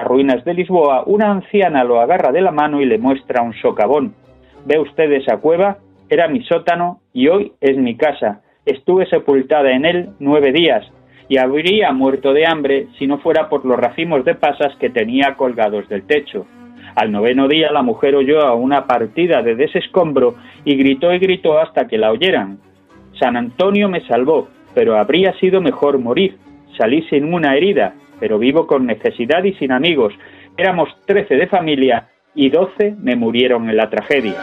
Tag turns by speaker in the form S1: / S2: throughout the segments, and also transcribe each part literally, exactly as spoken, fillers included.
S1: las ruinas de Lisboa, una anciana lo agarra de la mano y le muestra un socavón. ¿Ve usted esa cueva? Era mi sótano y hoy es mi casa. Estuve sepultada en él nueve días y habría muerto de hambre si no fuera por los racimos de pasas que tenía colgados del techo. Al noveno día la mujer oyó a una partida de ese escombro y gritó y gritó hasta que la oyeran. San Antonio me salvó, pero habría sido mejor morir. Salí sin una herida, pero vivo con necesidad y sin amigos. Éramos trece de familia y doce me murieron en la tragedia.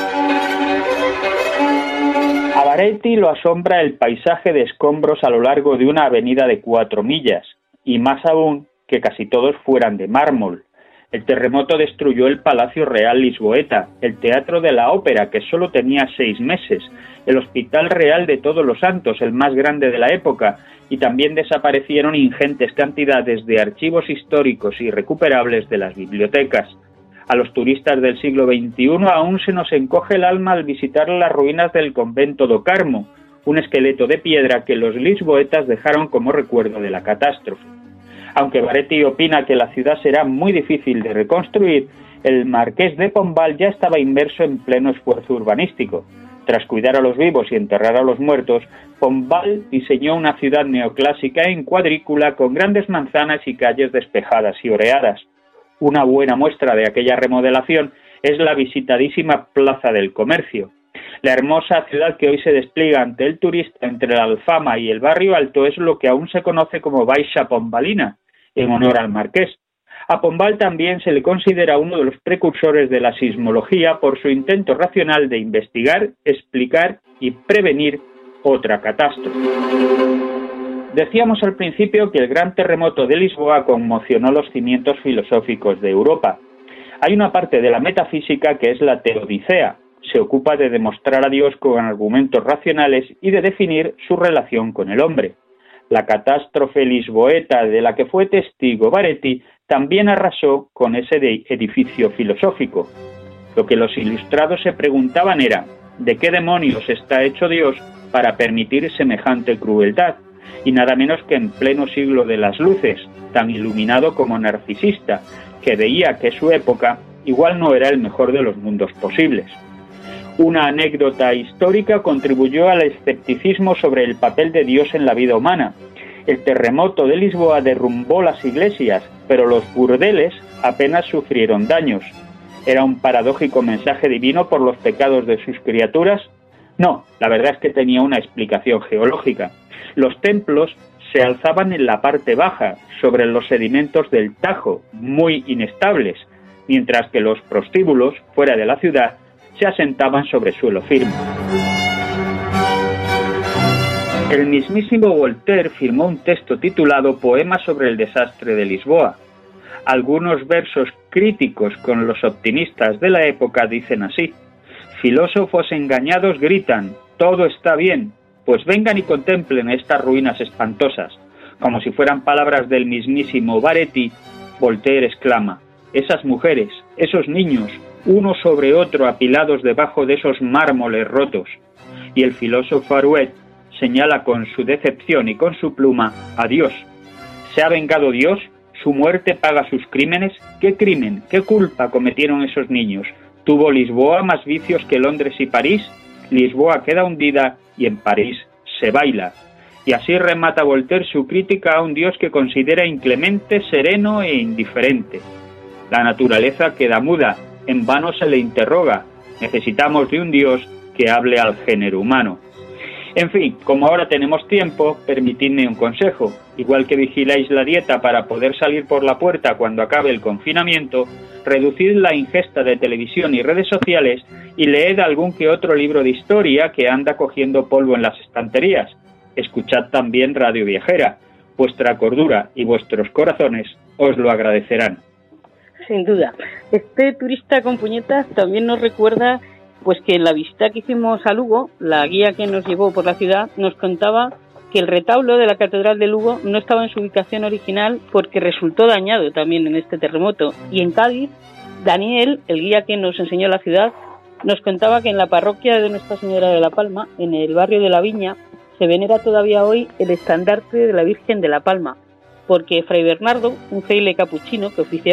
S1: A Baretti lo asombra el paisaje de escombros a lo largo de una avenida de cuatro millas, y más aún que casi todos fueran de mármol. El terremoto destruyó el Palacio Real Lisboeta, el Teatro de la Ópera, que solo tenía seis meses, el Hospital Real de Todos los Santos, el más grande de la época, y también desaparecieron ingentes cantidades de archivos históricos irrecuperables de las bibliotecas. A los turistas del siglo veintiuno aún se nos encoge el alma al visitar las ruinas del convento do Carmo, un esqueleto de piedra que los lisboetas dejaron como recuerdo de la catástrofe. Aunque Baretti opina que la ciudad será muy difícil de reconstruir, el marqués de Pombal ya estaba inmerso en pleno esfuerzo urbanístico. Tras cuidar a los vivos y enterrar a los muertos, Pombal diseñó una ciudad neoclásica en cuadrícula con grandes manzanas y calles despejadas y oreadas. Una buena muestra de aquella remodelación es la visitadísima Plaza del Comercio. La hermosa ciudad que hoy se despliega ante el turista entre la Alfama y el Barrio Alto es lo que aún se conoce como Baixa Pombalina, en honor al marqués. A Pombal también se le considera uno de los precursores de la sismología por su intento racional de investigar, explicar y prevenir otra catástrofe. Decíamos al principio que el gran terremoto de Lisboa conmocionó los cimientos filosóficos de Europa. Hay una parte de la metafísica que es la teodicea. Se ocupa de demostrar a Dios con argumentos racionales y de definir su relación con el hombre. La catástrofe lisboeta de la que fue testigo Baretti también arrasó con ese edificio filosófico. Lo que los ilustrados se preguntaban era, ¿de qué demonios está hecho Dios para permitir semejante crueldad? Y nada menos que en pleno siglo de las luces, tan iluminado como narcisista, que veía que su época igual no era el mejor de los mundos posibles. Una anécdota histórica contribuyó al escepticismo sobre el papel de Dios en la vida humana. El terremoto de Lisboa derrumbó las iglesias, pero los burdeles apenas sufrieron daños. ¿Era un paradójico mensaje divino por los pecados de sus criaturas? No, la verdad es que tenía una explicación geológica. Los templos se alzaban en la parte baja, sobre los sedimentos del Tajo, muy inestables, mientras que los prostíbulos, fuera de la ciudad, se asentaban sobre suelo firme. El mismísimo Voltaire firmó un texto titulado Poema sobre el desastre de Lisboa. Algunos versos críticos con los optimistas de la época dicen así: filósofos engañados gritan, todo está bien, pues vengan y contemplen estas ruinas espantosas. Como si fueran palabras del mismísimo Baretti, Voltaire exclama, esas mujeres, esos niños, uno sobre otro apilados debajo de esos mármoles rotos. Y el filósofo Arouet señala con su decepción y con su pluma a Dios. ¿Se ha vengado Dios? ¿Su muerte paga sus crímenes? ¿Qué crimen, qué culpa cometieron esos niños? ¿Tuvo Lisboa más vicios que Londres y París? Lisboa queda hundida y en París se baila. Y así remata Voltaire su crítica a un Dios que considera inclemente, sereno e indiferente. La naturaleza queda muda, en vano se le interroga. Necesitamos de un Dios que hable al género humano. En fin, como ahora tenemos tiempo, permitidme un consejo. Igual que vigiláis la dieta para poder salir por la puerta cuando acabe el confinamiento, reducid la ingesta de televisión y redes sociales y leed algún que otro libro de historia que anda cogiendo polvo en las estanterías. Escuchad también Radio Viajera. Vuestra cordura y vuestros corazones os lo agradecerán.
S2: Sin duda. Este turista con puñetas también nos recuerda pues que en la visita que hicimos a Lugo, la guía que nos llevó por la ciudad nos contaba que el retablo de la Catedral de Lugo no estaba en su ubicación original porque resultó dañado también en este terremoto. Y en Cádiz, Daniel, el guía que nos enseñó la ciudad, nos contaba que en la parroquia de Nuestra Señora de la Palma, en el barrio de la Viña, se venera todavía hoy el estandarte de la Virgen de la Palma, porque Fray Bernardo, un fraile capuchino que oficiaba